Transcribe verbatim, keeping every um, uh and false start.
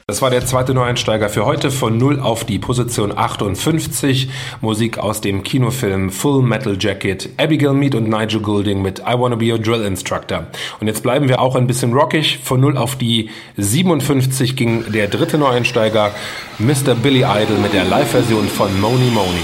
Das war der zweite Neueinsteiger für heute, von null auf die Position achtundfünfzig. Musik aus dem Kinofilm Full Metal Jacket, Abigail Mead und Nigel Goulding mit I Wanna Be Your Drill Instructor. Und jetzt bleiben wir auch ein bisschen rockig. Von null auf die siebenundfünfzig ging der dritte Neueinsteiger, Mister Billy Idol mit der Live-Version von Mony Mony.